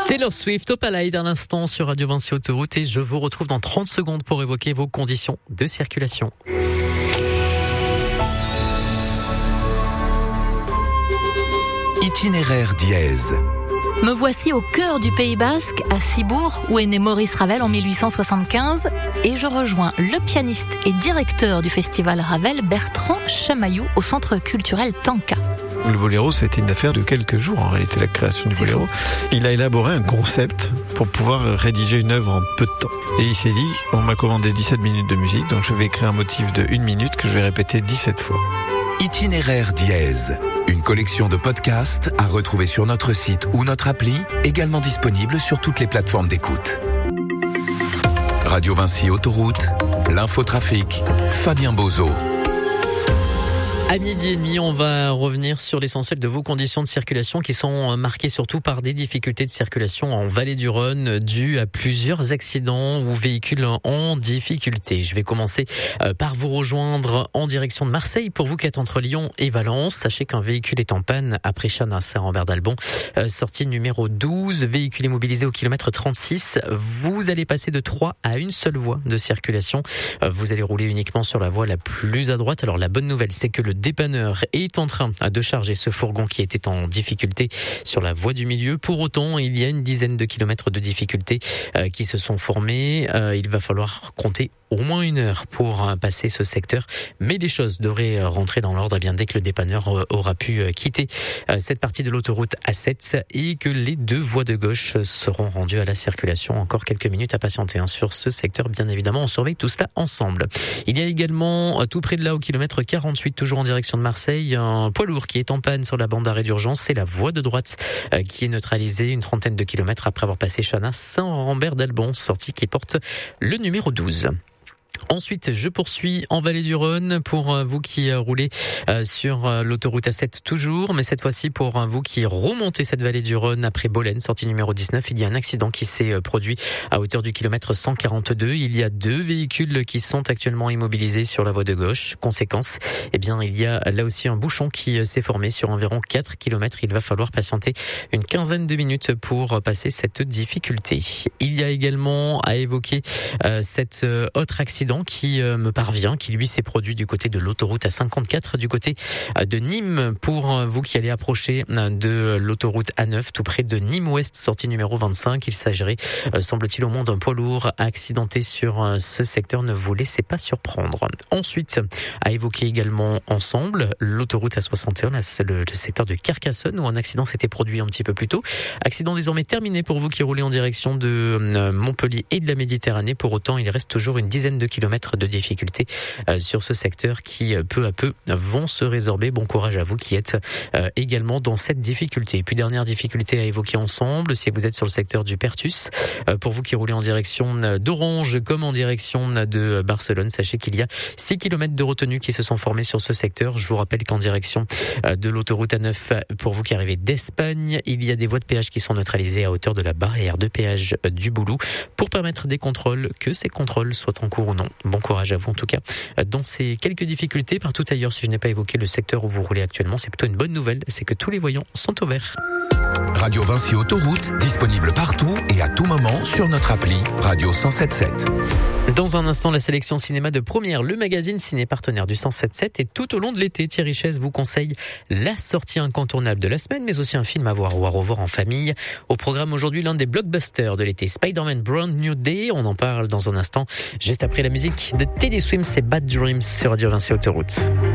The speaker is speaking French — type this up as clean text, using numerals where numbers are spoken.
Taylor Swift, Opalite à l'instant sur Radio Vinci Autoroute et je vous retrouve dans 30 secondes pour évoquer vos conditions de circulation. Itinéraire dièse. Me voici au cœur du Pays Basque, à Cibourg, où est né Maurice Ravel en 1875, et je rejoins le pianiste et directeur du festival Ravel, Bertrand Chamaillou, au centre culturel Tanka. Le boléro, c'était une affaire de quelques jours, en réalité, la création du boléro. Il a élaboré un concept pour pouvoir rédiger une œuvre en peu de temps. Et il s'est dit, on m'a commandé 17 minutes de musique, donc je vais écrire un motif de 1 minute que je vais répéter 17 fois. Itinéraire dièse. Une collection de podcasts à retrouver sur notre site ou notre appli, également disponible sur toutes les plateformes d'écoute. Radio Vinci Autoroute, l'infotrafic, Fabien Bozo. À 12h30, on va revenir sur l'essentiel de vos conditions de circulation qui sont marquées surtout par des difficultés de circulation en vallée du Rhône dues à plusieurs accidents ou véhicules en difficulté. Je vais commencer par vous rejoindre en direction de Marseille. Pour vous qui êtes entre Lyon et Valence, sachez qu'un véhicule est en panne après Chana, Saint-Rambert d'Albon. Sortie numéro 12, véhicule immobilisé au kilomètre 36. Vous allez passer de 3 à une seule voie de circulation. Vous allez rouler uniquement sur la voie la plus à droite. Alors la bonne nouvelle, c'est que le dépanneur est en train de charger ce fourgon qui était en difficulté sur la voie du milieu. Pour autant, il y a une dizaine de kilomètres de difficultés qui se sont formés. Il va falloir compter au moins 1 heure pour passer ce secteur, mais les choses devraient rentrer dans l'ordre bien dès que le dépanneur aura pu quitter cette partie de l'autoroute A7 et que les 2 voies de gauche seront rendues à la circulation. Encore quelques minutes à patienter sur ce secteur, bien évidemment, on surveille tout cela ensemble. Il y a également tout près de là au kilomètre 48, toujours en direction de Marseille, un poids lourd qui est en panne sur la bande d'arrêt d'urgence. C'est la voie de droite qui est neutralisée une trentaine de kilomètres après avoir passé Chana, Saint-Rambert d'Albon, sortie qui porte le numéro 12. Ensuite, je poursuis en vallée du Rhône pour vous qui roulez sur l'autoroute A7 toujours, mais cette fois-ci pour vous qui remontez cette vallée du Rhône après Bolène, sortie numéro 19, il y a un accident qui s'est produit à hauteur du kilomètre 142. Il y a 2 véhicules qui sont actuellement immobilisés sur la voie de gauche. Conséquence, eh bien, il y a là aussi un bouchon qui s'est formé sur environ 4 kilomètres. Il va falloir patienter une quinzaine de minutes pour passer cette difficulté. Il y a également à évoquer cet autre accident qui me parvient, qui lui s'est produit du côté de l'autoroute A54, du côté de Nîmes, pour vous qui allez approcher de l'autoroute A9, tout près de Nîmes-Ouest, sortie numéro 25. Il s'agirait, semble-t-il, au moins d'un poids lourd accidenté sur ce secteur. Ne vous laissez pas surprendre. Ensuite, à évoquer également ensemble l'autoroute A61, c'est le secteur de Carcassonne, où un accident s'était produit un petit peu plus tôt. Accident désormais terminé pour vous qui roulez en direction de Montpellier et de la Méditerranée. Pour autant, il reste toujours une dizaine de kilomètres de difficultés sur ce secteur qui peu à peu vont se résorber. Bon courage à vous qui êtes également dans cette difficulté. Et puis dernière difficulté à évoquer ensemble, si vous êtes sur le secteur du Pertus, pour vous qui roulez en direction d'Orange comme en direction de Barcelone, sachez qu'il y a 6 kilomètres de retenue qui se sont formés sur ce secteur. Je vous rappelle qu'en direction de l'autoroute A9, pour vous qui arrivez d'Espagne, il y a des voies de péage qui sont neutralisées à hauteur de la barrière de péage du Boulou pour permettre des contrôles, que ces contrôles soient en cours ou non. Bon courage à vous en tout cas. Dans ces quelques difficultés, partout ailleurs, si je n'ai pas évoqué le secteur où vous roulez actuellement, c'est plutôt une bonne nouvelle, c'est que tous les voyants sont au vert. Radio Vinci Autoroute, disponible partout et à tout moment sur notre appli Radio 107.7. Dans un instant, la sélection cinéma de Première, le magazine ciné partenaire du 107.7. Et tout au long de l'été, Thierry Chaise vous conseille la sortie incontournable de la semaine, mais aussi un film à voir ou à revoir en famille. Au programme aujourd'hui, l'un des blockbusters de l'été, Spider-Man Brand New Day. On en parle dans un instant, juste après la musique de Teddy Swims et Bad Dreams sur Radio Vinci Autoroute.